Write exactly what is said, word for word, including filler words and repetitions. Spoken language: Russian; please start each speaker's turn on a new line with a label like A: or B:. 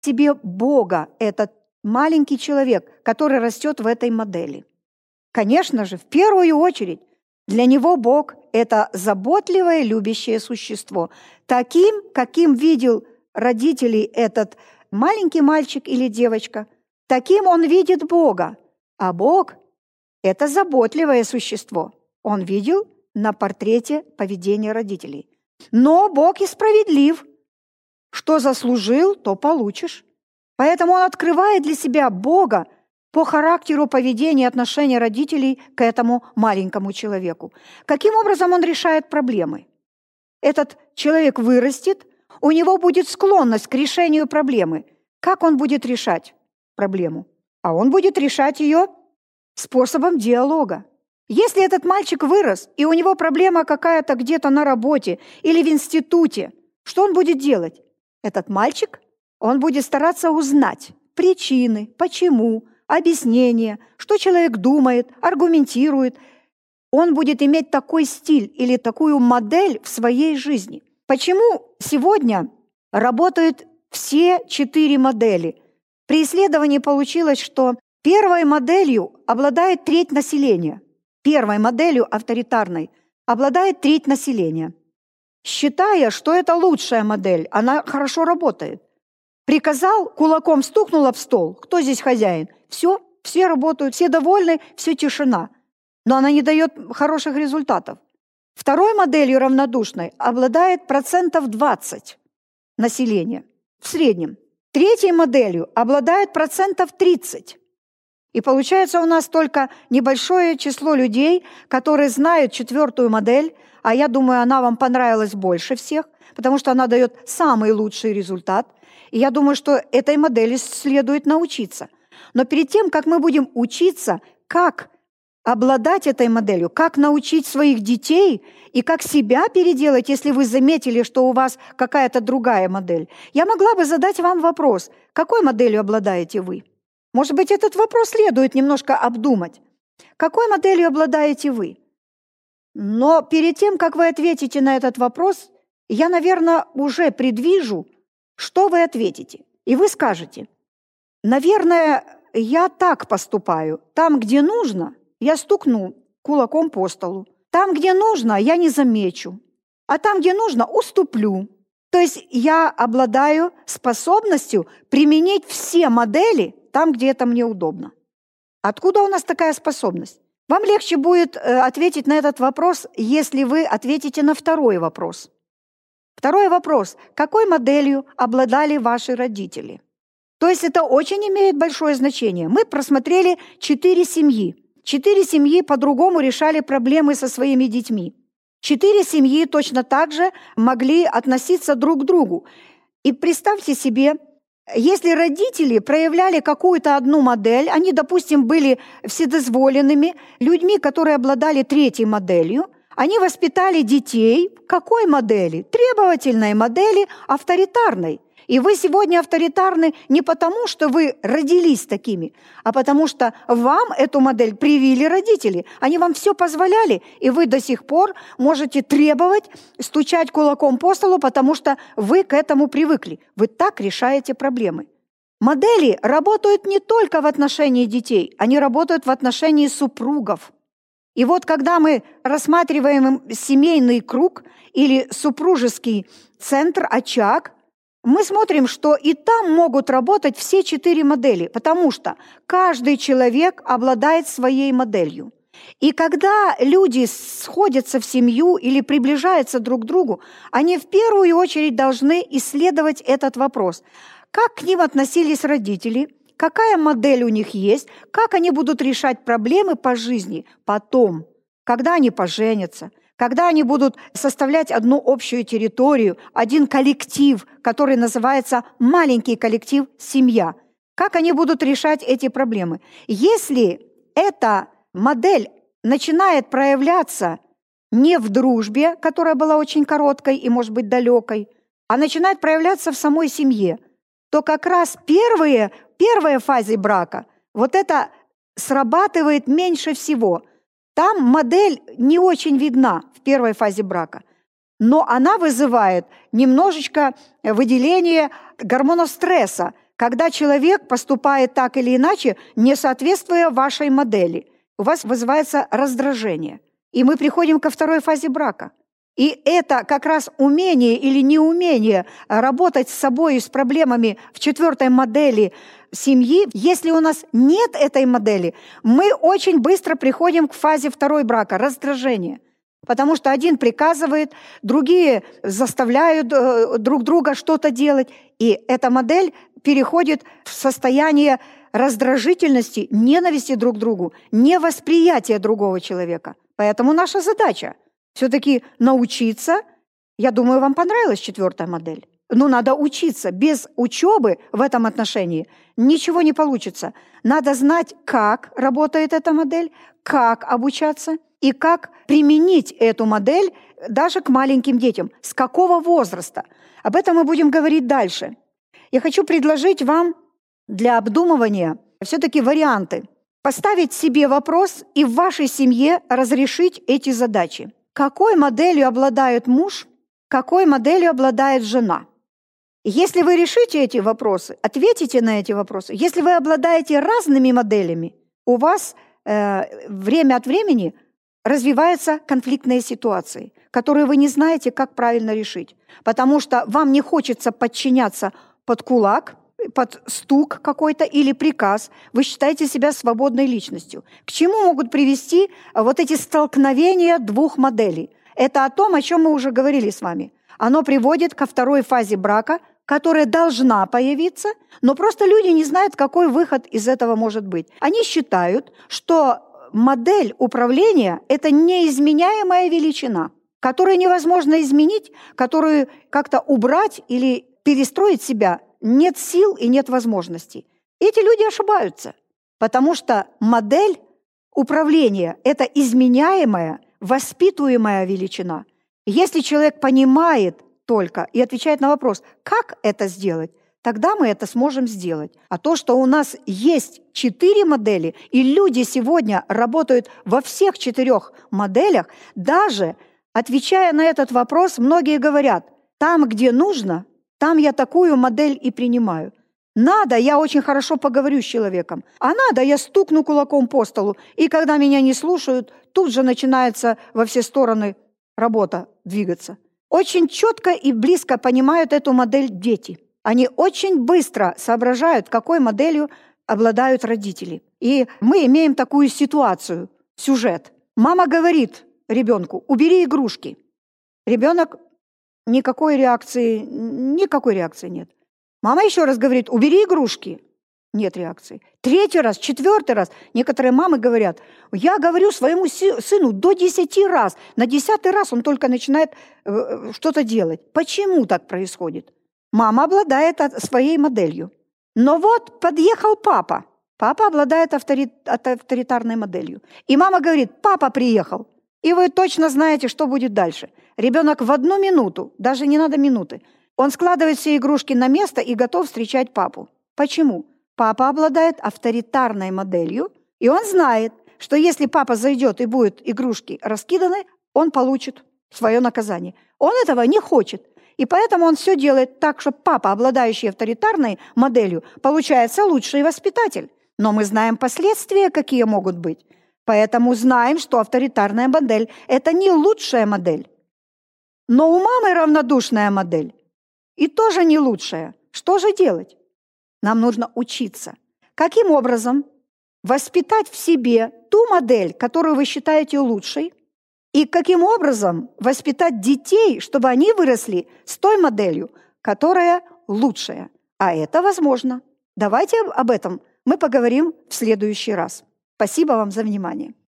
A: себе Бога этот маленький человек, который растет в этой модели? Конечно же, в первую очередь, для него Бог – это заботливое, любящее существо. Таким, каким видел родителей этот маленький мальчик или девочка, таким он видит Бога. А Бог – это заботливое существо. Он видел на портрете поведение родителей. Но Бог и справедлив. Что заслужил, то получишь. Поэтому Он открывает для себя Бога по характеру поведения и отношения родителей к этому маленькому человеку. Каким образом Он решает проблемы? Этот человек вырастет, у него будет склонность к решению проблемы. Как он будет решать проблему? А он будет решать ее способом диалога. Если этот мальчик вырос, и у него проблема какая-то где-то на работе или в институте, что он будет делать? Этот мальчик, он будет стараться узнать причины, почему, объяснения, что человек думает, аргументирует. Он будет иметь такой стиль или такую модель в своей жизни. Почему сегодня работают все четыре модели? При исследовании получилось, что первой моделью обладает треть населения. Первой моделью авторитарной обладает треть населения, считая, что это лучшая модель, она хорошо работает. Приказал, кулаком стукнул об стол. Кто здесь хозяин? Все, все работают, все довольны, все тишина. Но она не дает хороших результатов. Второй моделью равнодушной обладает процентов двадцать населения в среднем. Третьей моделью обладает процентов тридцать. И получается у нас только небольшое число людей, которые знают четвертую модель, а я думаю, она вам понравилась больше всех, потому что она дает самый лучший результат. И я думаю, что этой модели следует научиться. Но перед тем, как мы будем учиться, как обладать этой моделью, как научить своих детей и как себя переделать, если вы заметили, что у вас какая-то другая модель, я могла бы задать вам вопрос, какой моделью обладаете вы? Может быть, этот вопрос следует немножко обдумать. Какой моделью обладаете вы? Но перед тем, как вы ответите на этот вопрос, я, наверное, уже предвижу, что вы ответите. И вы скажете, наверное, я так поступаю. Там, где нужно, я стукну кулаком по столу. Там, где нужно, я не замечу. А там, где нужно, уступлю. То есть я обладаю способностью применить все модели там, где это мне удобно. Откуда у нас такая способность? Вам легче будет ответить на этот вопрос, если вы ответите на второй вопрос. Второй вопрос. Какой моделью обладали ваши родители? То есть это очень имеет большое значение. Мы просмотрели четыре семьи. Четыре семьи по-другому решали проблемы со своими детьми. Четыре семьи точно так же могли относиться друг к другу. И представьте себе, если родители проявляли какую-то одну модель, они, допустим, были вседозволенными, людьми, которые обладали третьей моделью, они воспитали детей какой модели? Требовательной модели, авторитарной. И вы сегодня авторитарны не потому, что вы родились такими, а потому что вам эту модель привили родители. Они вам все позволяли, и вы до сих пор можете требовать, стучать кулаком по столу, потому что вы к этому привыкли. Вы так решаете проблемы. Модели работают не только в отношении детей, они работают в отношении супругов. И вот когда мы рассматриваем семейный круг или супружеский центр, очаг, мы смотрим, что и там могут работать все четыре модели, потому что каждый человек обладает своей моделью. И когда люди сходятся в семью или приближаются друг к другу, они в первую очередь должны исследовать этот вопрос. Как к ним относились родители, какая модель у них есть, как они будут решать проблемы по жизни потом, когда они поженятся, когда они будут составлять одну общую территорию, один коллектив, который называется маленький коллектив «семья». Как они будут решать эти проблемы? Если эта модель начинает проявляться не в дружбе, которая была очень короткой и, может быть, далекой, а начинает проявляться в самой семье, то как раз первые, первая фаза брака, вот это срабатывает меньше всего. Там модель не очень видна в первой фазе брака, но она вызывает немножечко выделение гормонов стресса, когда человек поступает так или иначе, не соответствуя вашей модели. У вас вызывается раздражение. И мы приходим ко второй фазе брака. И это как раз умение или неумение работать с собой и с проблемами в четвертой модели семьи. Если у нас нет этой модели, мы очень быстро приходим к фазе второй брака – раздражение. Потому что один приказывает, другие заставляют друг друга что-то делать. И эта модель переходит в состояние раздражительности, ненависти друг к другу, невосприятия другого человека. Поэтому наша задача все-таки научиться. Я думаю, вам понравилась четвертая модель. Но надо учиться. Без учебы в этом отношении ничего не получится. Надо знать, как работает эта модель, как обучаться и как применить эту модель даже к маленьким детям. С какого возраста? Об этом мы будем говорить дальше. Я хочу предложить вам для обдумывания все-таки варианты. Поставить себе вопрос и в вашей семье разрешить эти задачи. Какой моделью обладает муж, какой моделью обладает жена? Если вы решите эти вопросы, ответите на эти вопросы. Если вы обладаете разными моделями, у вас э, время от времени развиваются конфликтные ситуации, которые вы не знаете, как правильно решить. Потому что вам не хочется подчиняться под кулак, под стук какой-то или приказ. Вы считаете себя свободной личностью. К чему могут привести вот эти столкновения двух моделей? Это о том, о чем мы уже говорили с вами. Оно приводит ко второй фазе брака, которая должна появиться, но просто люди не знают, какой выход из этого может быть. Они считают, что модель управления – это неизменяемая величина, которую невозможно изменить, которую как-то убрать или перестроить себя нет сил и нет возможностей. Эти люди ошибаются, потому что модель управления – это изменяемая, воспитуемая величина. Если человек понимает только и отвечает на вопрос, как это сделать, тогда мы это сможем сделать. А то, что у нас есть четыре модели, и люди сегодня работают во всех четырех моделях, даже отвечая на этот вопрос, многие говорят, там, где нужно, там я такую модель и принимаю. Надо, я очень хорошо поговорю с человеком. А надо, я стукну кулаком по столу. И когда меня не слушают, тут же начинается во все стороны работа двигаться. Очень четко и близко понимают эту модель дети. Они очень быстро соображают, какой моделью обладают родители. И мы имеем такую ситуацию, сюжет. Мама говорит ребенку, убери игрушки. Ребенок никакой реакции, никакой реакции нет. Мама еще раз говорит, убери игрушки. Нет реакции. Третий раз, четвертый раз. Некоторые мамы говорят, я говорю своему сыну до десяти раз. На десятый раз он только начинает э, что-то делать. Почему так происходит? Мама обладает своей моделью. Но вот подъехал папа. Папа обладает автори... авторитарной моделью. И мама говорит, папа приехал. И вы точно знаете, что будет дальше. Ребенок в одну минуту, даже не надо минуты, он складывает все игрушки на место и готов встречать папу. Почему? Папа обладает авторитарной моделью, и он знает, что если папа зайдет и будут игрушки раскиданы, он получит свое наказание. Он этого не хочет. И поэтому он все делает так, что папа, обладающий авторитарной моделью, получается лучший воспитатель. Но мы знаем последствия, какие могут быть. Поэтому знаем, что авторитарная модель – это не лучшая модель. Но у мамы равнодушная модель и тоже не лучшая. Что же делать? Нам нужно учиться. Каким образом воспитать в себе ту модель, которую вы считаете лучшей, и каким образом воспитать детей, чтобы они выросли с той моделью, которая лучшая. А это возможно. Давайте об этом мы поговорим в следующий раз. Спасибо вам за внимание.